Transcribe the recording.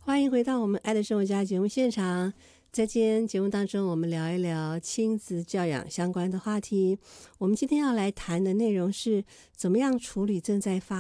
欢迎回到我们爱的生活家节目现场。在今天节目当中，我们聊一聊亲子教养相关的话题。我们今天要来谈的内容是怎么样处理正在发